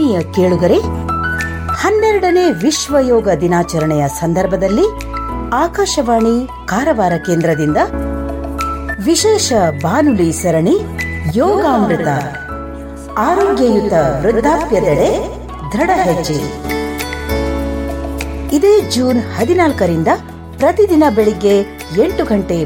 ಆತ್ಮೀಯ ಕೇಳುಗರೆ, 12ನೇ ವಿಶ್ವ ಯೋಗ ದಿನಾಚರಣೆಯ ಸಂದರ್ಭದಲ್ಲಿ ಆಕಾಶವಾಣಿ ಕಾರವಾರ ಕೇಂದ್ರದಿಂದ ವಿಶೇಷ ಬಾನುಲಿ ಸರಣಿ ಯೋಗಾಮೃತ, ಆರೋಗ್ಯಯುತ ವೃದ್ಧಾಪ್ಯದೆಡೆ ದೃಢ ಹೆಜ್ಜೆ. ಇದೇ ಜೂನ್ 14ರಿಂದ ಪ್ರತಿದಿನ ಬೆಳಿಗ್ಗೆ 8 ಗಂಟೆ